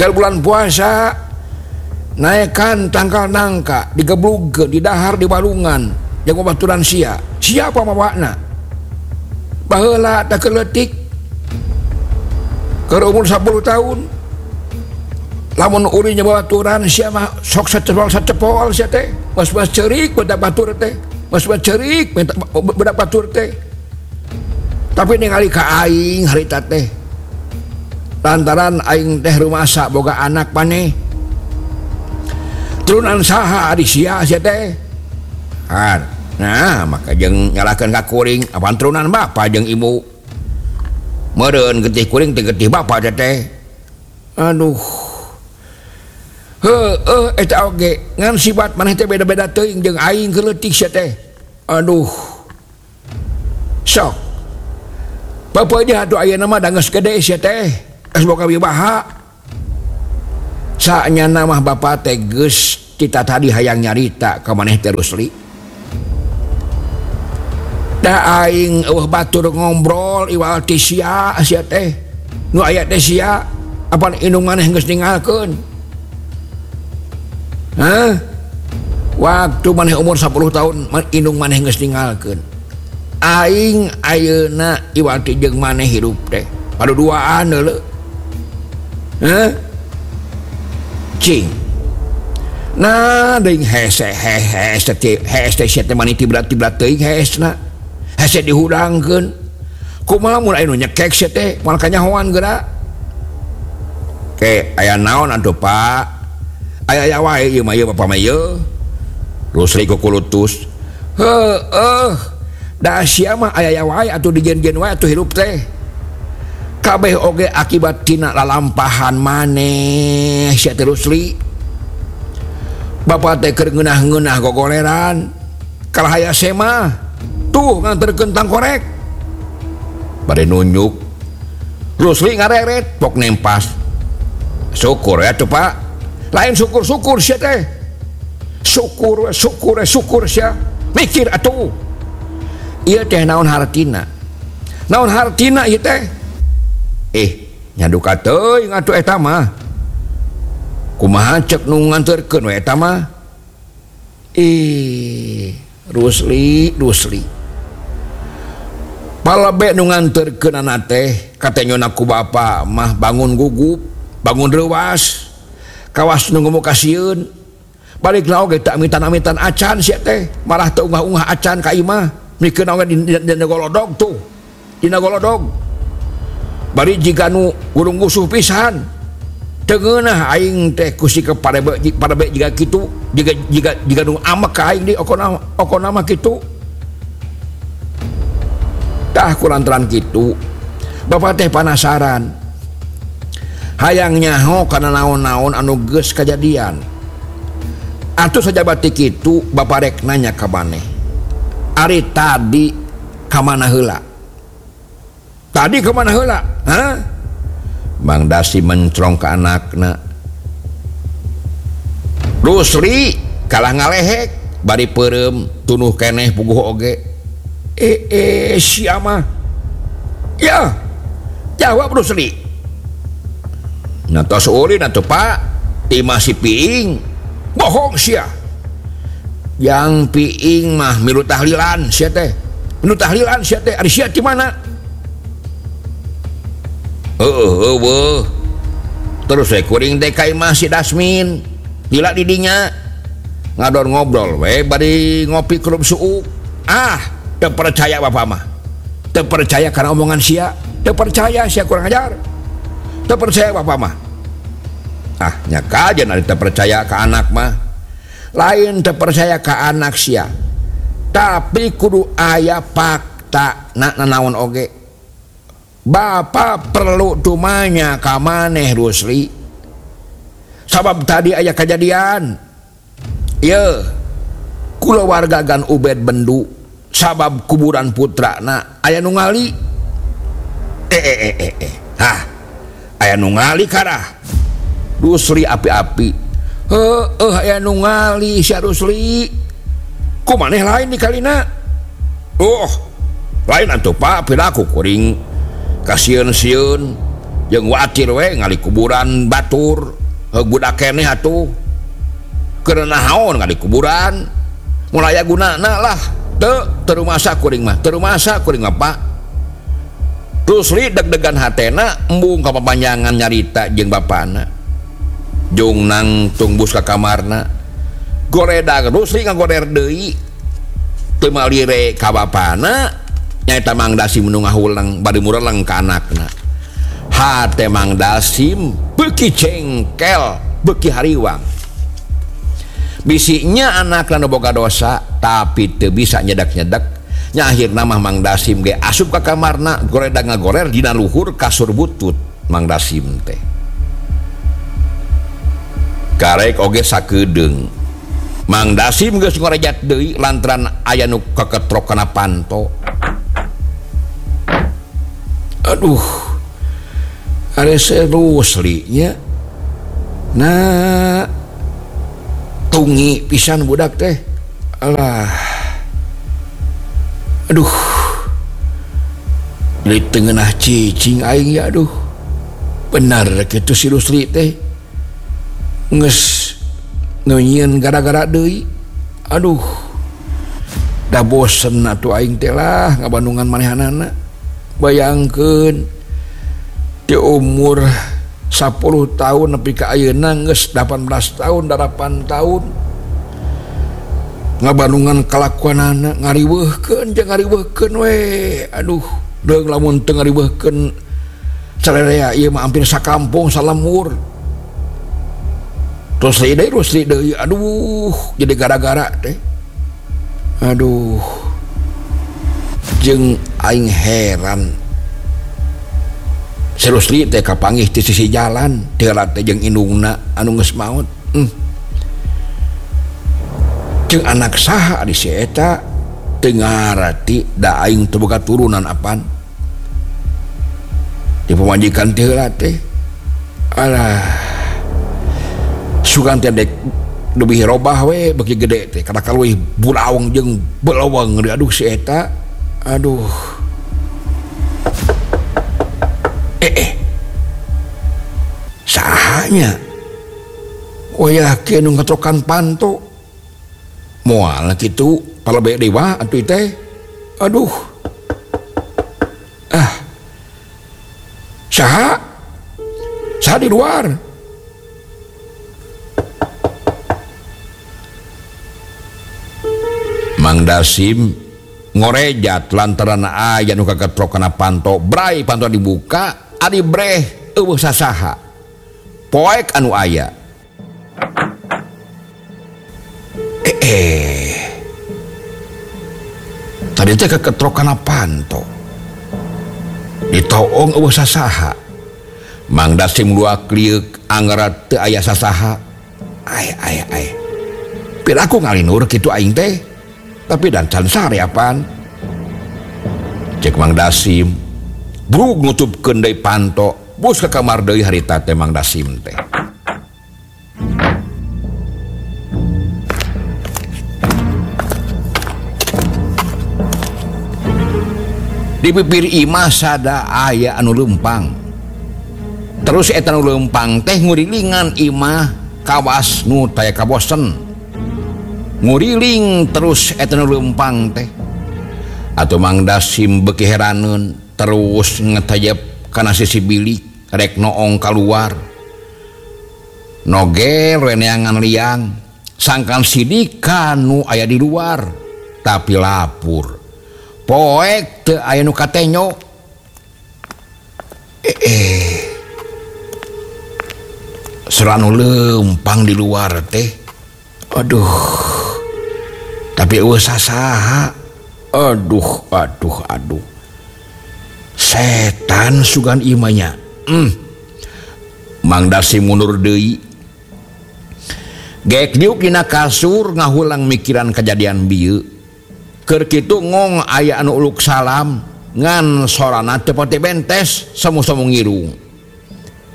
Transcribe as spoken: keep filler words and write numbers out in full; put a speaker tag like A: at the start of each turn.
A: Kel bulan puasa naikkan tangkal nangka digeblug di dahar di balungan yang baturan sia siapa mawakna baheula tak keletik ke umur sepuluh tahun lamun urinya baturan sia mah sok sacepol sacepol sia teh mas mas cerik bedak batur teh mas mas cerik bedak batur teh tapi ningali ka aing harita teh lantaran aing teh rumasa boga anak maneh turunan saha di sia sia teh nah maka jeung nyalakeun ka kuring apaan turunan bapa jeung ibu meureun getih kuring teh getih bapa teh aduh heueuh eta oge ngan sibat maneh teh beda-beda teuing jeung aing keleutik sia teh aduh sok bapa dia atuh ayeuna mah da geus gede sia teh geus boga wibaha saanyana mah bapa teh geus kita tadi hayang nyarita ka maneh teh Rusli da aing eueuh batur ngobrol iwal ti sia sia teh nu aya teh sia apa indung maneh geus ningalkeun hah waktu maneh umur sepuluh tahun indung maneh geus ningalkeun aing ayeuna iwal ti jeung maneh hirup teh paduduaan heuleuh hah cing nah deing hese hese teh hese teh mani tiblat-tiblat teuing hesna hese dihudangkeun kumaha mun aya nu nyekek sia teh moal kanyahoan geura ke aya naon atuh Pak aya aya wae ieu mah ieu Bapak mah ieu Rusli kukulutus heueuh da sia mah aya aya wae atuh dijen-jen wae atuh hirup teh kabeh oge akibat tina lalampahan maneh sia teh Rusli bapa teh keur ngeunah-ngeunah gogoleran kalahaya sema tuh nganterkeun tangkorek bade nunjuk Rusli ngareret pok nempas syukur ya tuh Pak lain syukur-syukur sia teh syukur syukur syukur sia mikir atuh ieu teh naon hartina naon hartina ieu teh eh nyaduka teuing atuh eta mah kumaha cek nu nganterkeun we eta mah eh Rusli Rusli palabe nu nganterkeun anak teh katanyona ku bapa mah bangun gugup bangun reuwas kawas nu ngomokasieun balik na oge tak amitan-amitan acan sia teh malah teu unggah-unggah acan ka imah mikeun oge dina golodog tuh dina golodog bari jika nu urung gusuh pisan teu ngeunah aing teh ku si keparebe parebe jiga kitu jiga jiga jiga nu amek ka aing di okona okona mah kitu tah kulantaran kitu bapa teh panasaran hayang nyaho kana naon-naon anu geus kajadian atuh saja batik kitu bapa rek nanya ka maneh ari tadi ka mana heula tadi ke mana heula hah Mang Dasi mencrong ke anakna Rusli kalah ngalehek bari peureum tunuh keneh puguh oge eh eh sia mah ya jawab Rusli nah tos ulin atuh Pak imah si Piing bohong sia yang Piing mah milu tahlilan sia teh milu tahlilan sia teh ari sia di mana heueuh heueuh terus we kuring teh ka imah si Dasmin lila di dinya ngador ngobrol we bari ngopi klub suuk ah teu percaya bapa mah teu percaya karena omongan sia teu percaya sia kurang ajar teu percaya bapa mah ah nya kajen ari teu percaya ka anak mah lain teu percaya ka anak sia tapi kudu aya fakta na naon oge Bapa perlu tumanya ka maneh Rusli sabab tadi aya kejadian ieu kulawarga Gan Ubed Bendu sabab kuburan putrana aya nu ngali eh eh eh eh, eh. Hah aya nu ngali karah Rusli api-api heueuh aya nu ngali sia Rusli ku maneh lain di kalina oh lain atuh Pak perilaku kuring kasieun-sieun jeung watir we ngali kuburan batur budak keneh atuh keur naon ngali kuburan mulai gunana lah teu teu rumasa kuring mah teu rumasa kuring mah Pak Rusli deg-degan hatena embung kapapanjangan nyarita jeung bapana jung nang tungbus ka kamarna goredag Rusli ngagorer deui teu malire ka bapana nyaeta Mang Dasim nu ngahulang bari mureleng ka anakna hate Mang Dasim beuki cengkel beuki hariwang bisinya anakna nu boga dosa tapi teu bisa nyedak-nyedak nya akhirna mah Mang Dasim ge asup ka kamarna goredag ngagorer dina luhur kasur butut Mang Dasim teh karek oge sakedeung Mang Dasim geus ngorejat deui lantaran aya nu kaketrok kana panto aduh are Rusli nya nah tungi pisan budak teh alah aduh di tengah cicing aing ya aduh benar kitu si Rusli teh geus ngeunyeun gara-gara deui aduh dah bosen atuh aing teh lah ngabandungan manehanana bayangkeun di umur sepuluh tahun nepi ka ayeuna geus delapan belas tahun delapan tahun ngabandungan kalakuanana ngariweuhkeun jeung ngariweuhkeun we aduh deung lamun teu ngariweuhkeun sarerea ieu mah hampir sakampung salemur terus deui Rusli deui aduh jadi gara-gara teh aduh jeung aing heran si Rusli teh kapanggih di sisi jalan heula teh jeung indungna anu geus maot hmm. jeung anak saha di si eta teu ngarati da aing teu boga turunan apan di pamajikan teh heula teh alah sugan teh dek lebih robah we beki gede teh kada kaleuwih burawang jeung belawang aduh si eta aduh eh eh sahanya oh yakin nu ngatrokan panto moal kitu palebe dewa atuh teh aduh ah saha saha di luar Mang Dasim ngorejat lantaran aya nu kaketrok kana panto brai panto dibuka adi breh eueuh sasaha poek anu aya eh, eh. tadi teh kaketrok kana panto ditoong eueuh sasaha Mang Dasim luak liuk anggaran teu aya sasaha ay ay ay piraku ngalinur kitu aing teh tapi dan can sareapan cek Mang Dasim brug nutupkeun deui panto bus ka kamar deui harita teh Mang Dasim teh di bibir imah sada aya anu leumpang terus eta anu leumpang teh ngurilingan imah kawas nu taya kabosen nguriling terus eta nu leumpang teh atuh Mang Dasim beuki heraneun terus ngetayep kana sisi bilik rek noong kaluar nogel we neangan liang sangkan sidika nu aya di luar tapi lapur poek teu aya nu katenyo eh, eh. seranu leumpang di luar teh aduh tapi eueuh sasaha aduh aduh aduh setan sugan imanya hmm. Mang Dasim mundur deui gek diuk dina kasur ngahulang mikiran kejadian bieu keur kitu ngong aya anu uluk salam ngan sorana teu pati bentes samu-samu ngirung